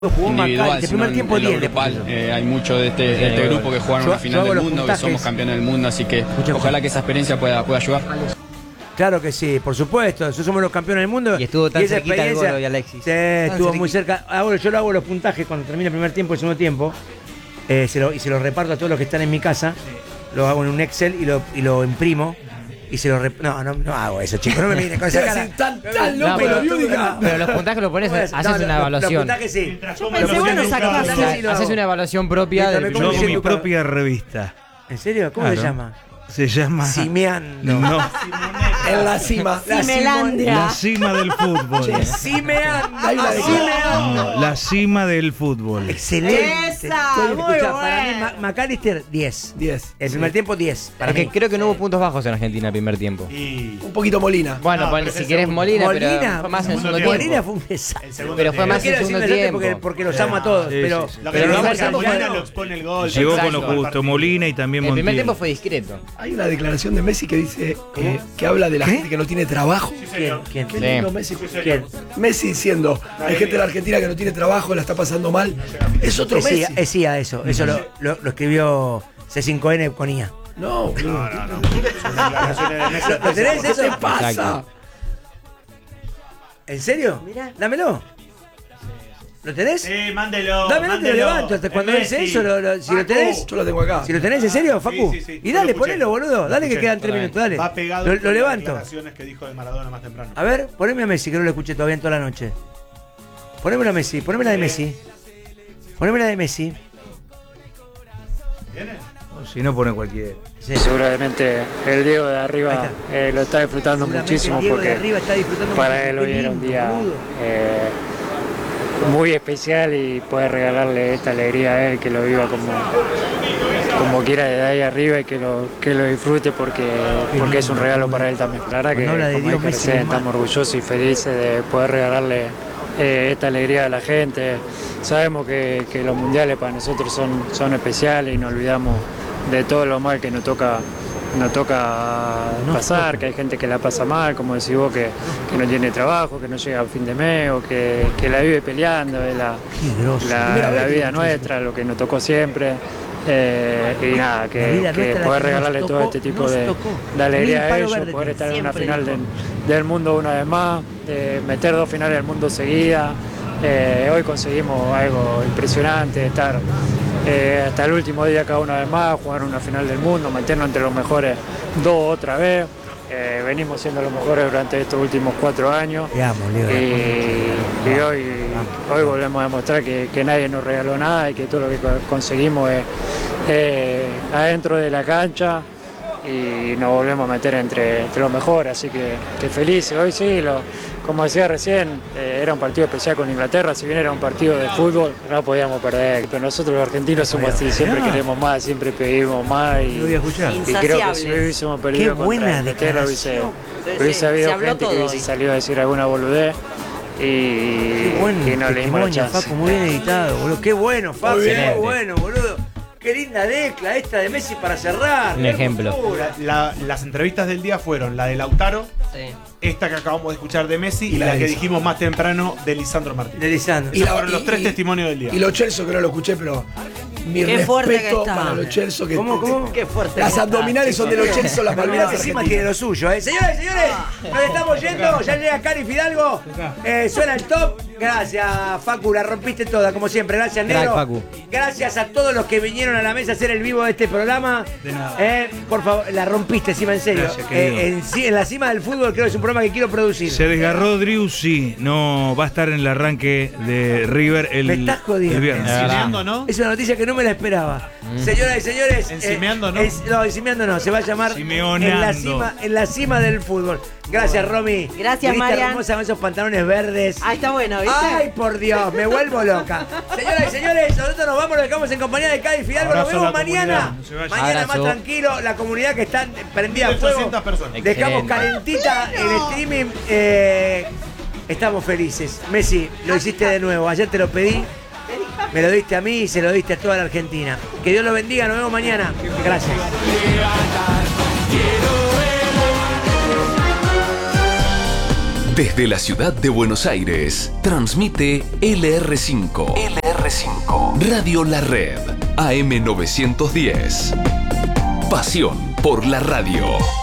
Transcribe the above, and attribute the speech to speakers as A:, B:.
A: Individual,
B: el primer tiempo
A: en lo
B: 10
A: grupal. Hay muchos de este grupo que jugaron una final del mundo, que somos campeones del mundo, así que ojalá que esa experiencia pueda ayudar.
B: Claro que sí, por supuesto, nosotros somos los campeones del mundo.
C: Y estuvo tan cerquita el gol de Alexis.
B: Sí, estuvo muy cerca. Ahora yo lo hago los puntajes cuando termina el primer tiempo y el segundo tiempo, y se los reparto a todos los que están en mi casa, lo hago en un Excel y lo imprimo. Y se lo no hago eso, chicos, no me miren con esa cara.
C: Tan loco, pero los puntajes lo pones, haces una evaluación.
B: Los puntajes sí.
C: Haces una evaluación propia del
D: Yo hago mi propia revista.
B: ¿En serio? ¿Cómo se llama?
D: Se llama
B: Cimeando.
D: No.
E: En la cima.
D: La cima del fútbol.
B: Cimeando.
D: La cima del fútbol.
B: Excelente.
F: Esa, muy
B: Para mí,
F: buena.
B: McAllister, 10. El primer tiempo, 10. Para
C: Porque
B: mí.
C: creo que no hubo puntos bajos en Argentina el primer tiempo.
E: Un poquito Molina.
C: Bueno, si querés Molina, pero fue más en el segundo tiempo.
B: Molina fue un desastre.
C: Pero fue más en el segundo tiempo.
B: Porque los amo a todos. Pero
G: Lo que Molina lo expone el gol.
D: Llegó con
C: Exacto.
D: lo justo Molina y también
C: El primer
D: Montiel.
C: tiempo fue discreto.
E: Hay una declaración de Messi que dice que habla de la gente que no tiene trabajo.
B: ¿Quién?
E: Qué lindo Messi.
B: ¿Quién?
E: Messi diciendo, hay gente de la Argentina que no tiene trabajo, la está pasando mal. Es otro Messi.
B: Es IA eso. Eso lo escribió C5N con IA.
E: No.
B: ¿Lo tenés eso?
E: ¿Qué te pasa?
C: Exacto.
B: ¿En serio? Dámelo. ¿Lo tenés?
G: Sí, mándelo.
B: Dámelo, te lo levanto. Cuando dice eso, si lo tenés.
E: Yo lo tengo acá.
B: Si lo tenés, ¿en serio, Facu?
G: Sí.
B: Y
G: Yo
B: dale,
G: lo escuché.
B: ponelo, boludo. Dale que quedan 3 minutos, dale.
G: Va pegado
B: Lo
G: con las
B: levanto.
G: declaraciones que dijo de Maradona más temprano.
B: A ver, poneme a Messi, que no lo escuché todavía en toda la noche. Ponémelo a Messi, poneme la de Messi. Poneme la de Messi.
G: ¿Viene?
D: Si no pone cualquiera.
B: Sí.
H: Seguramente el Diego de
B: Ahí
H: arriba lo está disfrutando
B: Seguramente
H: muchísimo
B: el Diego de
H: porque
B: arriba está disfrutando
H: para
B: mucho.
H: él
B: Qué
H: hoy era un
B: lindo,
H: día
B: boludo.
H: muy especial y poder regalarle esta alegría a él, que lo viva como quiera desde ahí arriba y que lo disfrute porque es un regalo para él también. La verdad que
B: Cuando habla de
H: como
B: Dios,
H: dije
B: Messi
H: recién,
B: es más.
H: estamos orgullosos y felices de poder regalarle esta alegría a la gente. Sabemos que los mundiales para nosotros son especiales y nos olvidamos de todo lo mal que nos toca pasar, que hay gente que la pasa mal, como decís vos, que no tiene trabajo, que no llega a fin de mes o que la vive peleando, es
B: Qué grosso.
H: la vida nuestra, lo que nos tocó siempre. Y nada,
B: La
H: que
B: vida nuestra, la
H: poder
B: que
H: regalarle
B: nos
H: todo
B: tocó,
H: este tipo
B: nos
H: de
B: tocó.
H: alegría
B: Mil
H: a
B: palos
H: ellos,
B: verdes,
H: poder estar en una
F: siempre
H: final
F: dijo.
H: del mundo una vez más, meter 2 finales del mundo seguidas. Hoy conseguimos algo impresionante, estar hasta el último día cada una vez más, jugar una final del mundo, meternos entre los mejores 2 otra vez. Venimos siendo los mejores durante estos últimos 4 años.
B: Te amo, Leo.
H: Y hoy volvemos a demostrar que nadie nos regaló nada y que todo lo que conseguimos es adentro de la cancha y nos volvemos a meter entre los mejores, así que felices. Hoy sí, como decía recién, era un partido especial con Inglaterra, si bien era un partido de fútbol, no podíamos perder, pero nosotros los argentinos somos así, siempre queremos más, siempre pedimos más
B: Lo voy a escuchar.
H: y creo que si hubiésemos
B: Qué
H: perdido
B: buena
H: contra Inglaterra
B: declaración.
H: hubiese habido
F: Se habló
H: gente que
F: todo
H: hubiese
F: hoy.
H: salido a decir alguna boludez y no le dimos la
B: testimonio,
H: chance.
B: Facu, muy bien editado, boludo. Qué bueno, Facu,
E: Muy bien.
B: qué bueno, boludo. Qué linda decla esta de Messi para cerrar.
C: Un
B: Qué
C: ejemplo.
B: hermosura.
G: Las entrevistas del día fueron la de Lautaro, esta que acabamos de escuchar de Messi y la que dijimos más temprano de Lisandro Martínez.
B: De Lisandro.
G: Esos fueron los 3 testimonios del día.
E: Y los Chelsea que no lo escuché, pero mi
F: Qué fuerte
E: respeto
F: que está.
E: para los Chelsea que
B: ¿Cómo? Qué fuerte.
E: las abdominales son de los Chelsea, las
B: Mirá
E: palmeras
B: que encima tiene lo suyo, Señores, nos estamos yendo. Ya llega Cari Fidalgo. Suena el top. Gracias, Facu, la rompiste toda, como siempre. Gracias,
C: Crack,
B: Negro.
C: Facu.
B: Gracias a todos los que vinieron a la mesa a hacer el vivo de este programa.
D: De nada.
B: Por favor, la rompiste encima, en serio.
D: Gracias, querido.
B: En la cima del fútbol creo que es un programa que quiero producir.
D: Se desgarró Driussi, no va a estar en el arranque de River el
B: Me estás jodiendo.
D: viernes.
G: Encimeando, ¿no?
B: Es una noticia que no me la esperaba. Señoras y señores.
G: Encimeando, ¿no?
B: No, encimeando no. Se va a llamar
D: Simeoneando.
B: en la cima del fútbol. Gracias, Romy.
F: Gracias,
B: Viniste
F: Marian.
B: hermosa con esos pantalones verdes.
F: Ah, está bueno, ¿viste?
B: Ay, por Dios, me vuelvo loca. Señoras y señores, nosotros nos vamos, nos dejamos en compañía de Cádiz Fidalgo. Nos
G: Abrazo a
B: vemos
G: la
B: mañana.
G: comunidad.
D: No se vayan.
B: Mañana
C: Abrazo.
B: más tranquilo. La comunidad que está prendida a fuego.
G: 800 personas.
B: Dejamos
C: Excelente.
B: calentita el streaming. Estamos felices. Messi, lo hiciste de nuevo. Ayer te lo pedí. Me lo diste a mí y se lo diste a toda la Argentina. Que Dios lo bendiga. Nos vemos mañana. Gracias.
F: Desde la ciudad de Buenos Aires, transmite LR5. LR5. Radio La Red, AM 910. Pasión por la radio.